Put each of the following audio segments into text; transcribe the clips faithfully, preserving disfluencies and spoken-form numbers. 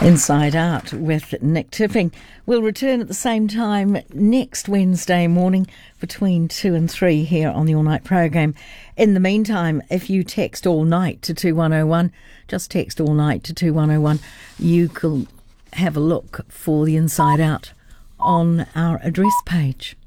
Inside Out with Nick Tipping. We'll return at the same time next Wednesday morning between two and three here on the All Night programme. In the meantime, if you text all night to two one oh one, just text all night to two one oh one, you can have a look for the Inside Out on our address page.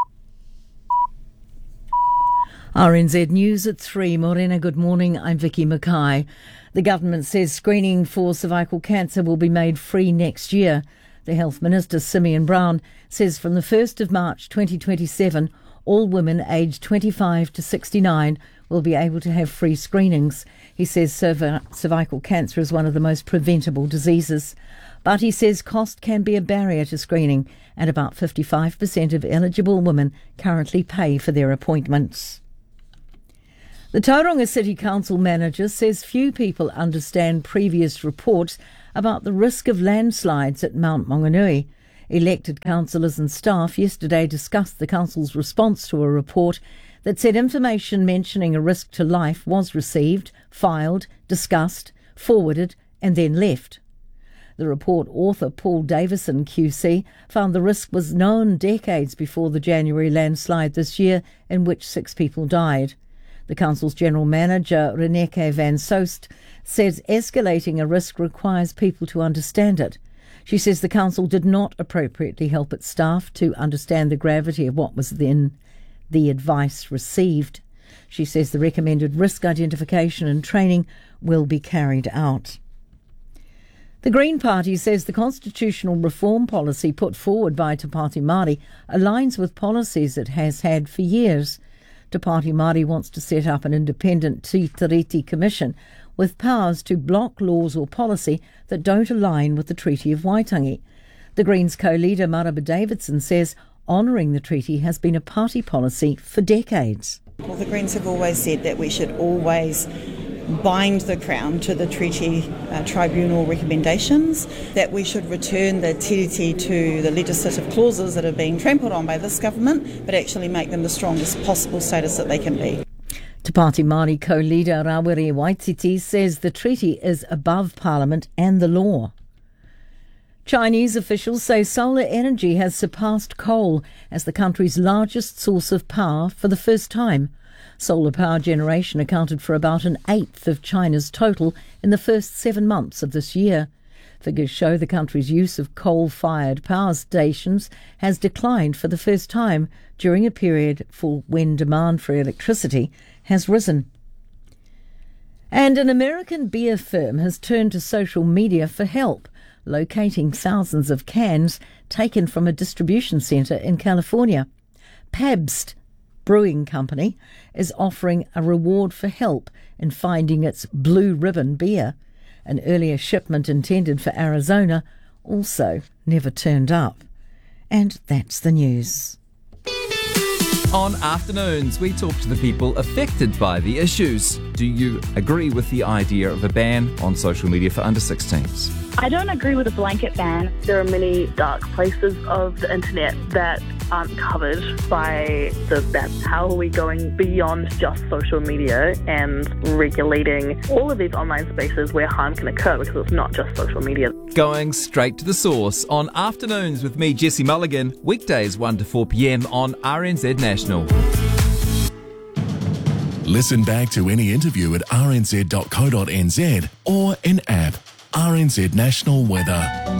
R N Z News at three. Morena, good morning. I'm Vicky Mackay. The government says screening for cervical cancer will be made free next year. The Health Minister, Simeon Brown, says from the first of March twenty twenty-seven, all women aged twenty-five to sixty-nine will be able to have free screenings. He says cerv- cervical cancer is one of the most preventable diseases. But he says cost can be a barrier to screening, and about fifty-five percent of eligible women currently pay for their appointments. The Tauranga City Council manager says few people understand previous reports about the risk of landslides at Mount Maunganui. Elected councillors and staff yesterday discussed the council's response to a report that said information mentioning a risk to life was received, filed, discussed, forwarded and then left. The report author, Paul Davison Q C, found the risk was known decades before the January landslide this year, in which six people died. The council's general manager, Reneke van Soest, says escalating a risk requires people to understand it. She says the council did not appropriately help its staff to understand the gravity of what was in the advice received. She says the recommended risk identification and training will be carried out. The Green Party says the constitutional reform policy put forward by Te Pāti Māori aligns with policies it has had for years. Te Pāti Māori wants to set up an independent Te Tiriti Commission with powers to block laws or policy that don't align with the Treaty of Waitangi. The Greens co-leader Maraba Davidson says honouring the treaty has been a party policy for decades. Well, the Greens have always said that we should always bind the Crown to the Treaty uh, Tribunal recommendations, that we should return the tiriti to the legislative clauses that have been trampled on by this government, but actually make them the strongest possible status that they can be. Te Pāti Māori co-leader Rawiri Waititi says the treaty is above Parliament and the law. Chinese officials say solar energy has surpassed coal as the country's largest source of power for the first time. Solar power generation accounted for about an eighth of China's total in the first seven months of this year. Figures show the country's use of coal-fired power stations has declined for the first time during a period for when demand for electricity has risen. And an American beer firm has turned to social media for help, locating thousands of cans taken from a distribution centre in California. Pabst Brewing Company is offering a reward for help in finding its Blue Ribbon beer. An earlier shipment intended for Arizona also never turned up. And that's the news. On Afternoons, we talk to the people affected by the issues. Do you agree with the idea of a ban on social media for under sixteens? I don't agree with a blanket ban. There are many dark places of the internet that aren't covered by the ban. How are we going beyond just social media and regulating all of these online spaces where harm can occur, because it's not just social media? Going straight to the source on Afternoons with me, Jesse Mulligan, weekdays one to four p.m. on R N Z National. Listen back to any interview at r n z dot co dot n z or in app. R N Z National Weather.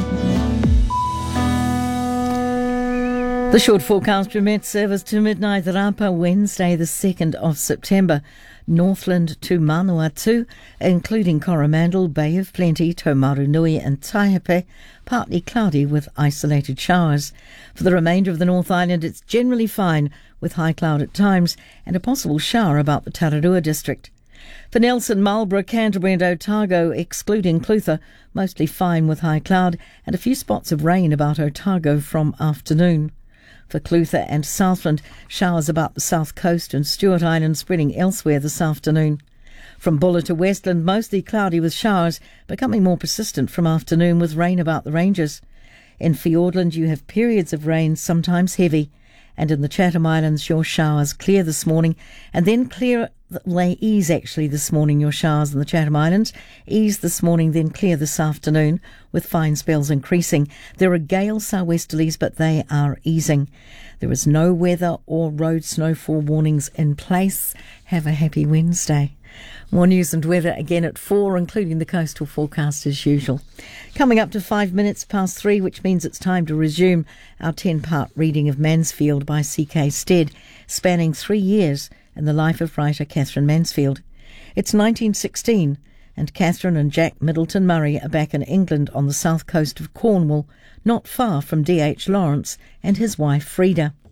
The short forecast remains service to midnight Rapa, Wednesday the second of September. Northland to Manawatu, including Coromandel, Bay of Plenty, Taumarunui and Taihape, partly cloudy with isolated showers. For the remainder of the North Island, it's generally fine with high cloud at times and a possible shower about the Tararua district. For Nelson, Marlborough, Canterbury and Otago, excluding Clutha, mostly fine with high cloud and a few spots of rain about Otago from afternoon. For Clutha and Southland, showers about the south coast and Stewart Island spreading elsewhere this afternoon. From Buller to Westland, mostly cloudy with showers, becoming more persistent from afternoon with rain about the ranges. In Fiordland, you have periods of rain, sometimes heavy, And in the Chatham Islands, your showers clear this morning and then clear, they ease actually this morning, your showers in the Chatham Islands. Ease this morning, then clear this afternoon with fine spells increasing. There are gale southwesterlies, but they are easing. There is no weather or road snowfall warnings in place. Have a happy Wednesday. More news and weather again at four, including the coastal forecast as usual. Coming up to five minutes past three, which means it's time to resume our ten-part reading of Mansfield by C K Stead, spanning three years in the life of writer Catherine Mansfield. It's nineteen sixteen, and Catherine and Jack Middleton Murray are back in England on the south coast of Cornwall, not far from D H Lawrence and his wife Frida.